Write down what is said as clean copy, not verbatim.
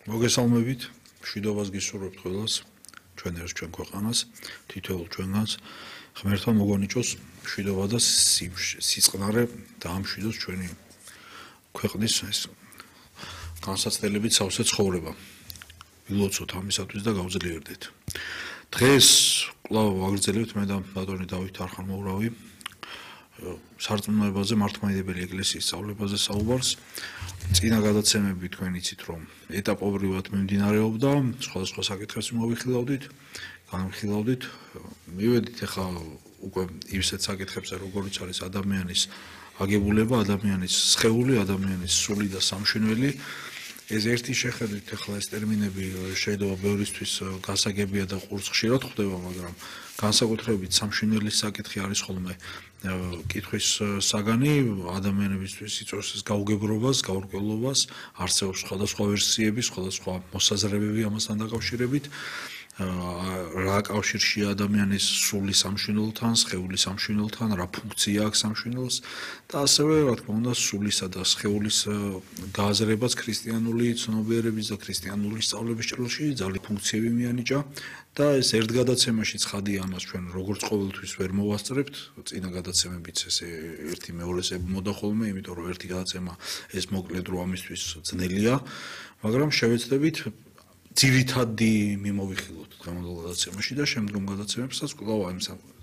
მოგესალმებით, მშვიდობას გისურვებთ ყველას, ჩვენ ერთ ჩვენ ქვეყანას, თითოეულ ჩვენგანს, ღმერთმა მოგონიჭოს მშვიდობა და სიწყნარე და ამშვიდოს ჩვენი ქვეყნის ეს განსაცდელებით სავსე ცხოვრება. ვილოცოთ ამისათვის და გავძლიერდეთ. დღეს კვლავ ვაგრძელებთ მე და ბატონი დავით არხამოვრავი სარწმუნოებაზე მართლმადიდებელი ეკლესიის სწავლებაზე საუბარს. წინა გადაცემები თქვენ იცით რომ ეტაპობრივად მიმდინარეობდა, სხვადასხვა საკითხებს მოვიხილავდით, განვიხილავდით. მივედით ახლა უკვე ისეთ საკითხებზე, როგორიც არის ადამიანის აგებულება, ადამიანის სხეული, ადამიანის სული და სამშვენელი. ეს ერთი შეხედვით ახლა ეს ტერმინები შეიძლება ბევრისთვის გასაგებია და ყურს ხშირად ხვდება, მაგრამ განსაკუთრებით სამშვენელის საკითხი არის ხოლმე კითხვის საგანი, ადამიანებისთვის იწვევს ეს გაუგებრობას, გაურკვევლობას, არსებობს სხვადასხვა ვერსიები, სხვადასხვა მოსაზრებები ამასთან დაკავშირებით. რა კავშირშია ადამიანის სული სამშვენელთან, სხეული სამშვენელთან, რა ფუნქცია აქვს სამშვენელს და ასევე რა თქმა უნდა სულისა და სხეულის გააზრებას ქრისტიანული ცნობიერების და ქრისტიანული სწავლების ჭრილში ძალიან ფუნქციები მიანიჭა და ეს ერთ გადაცემაში ცხადია ამას ჩვენ როგორც ყოველთვის ვერ მოვასწრებთ, წინა გადაცემებიც ესე ერთი მეორეს ებმოდა ხოლმე, იმიტომ რომ ერთი გადაცემა ეს მოკლედ რო ამისთვის ძნელია, მაგრამ შევეცდებით ძირითადი მიმოვიხილოთ დღევანდელ გადაცემაში და შემდგომ გადაცემებსაც კვლავ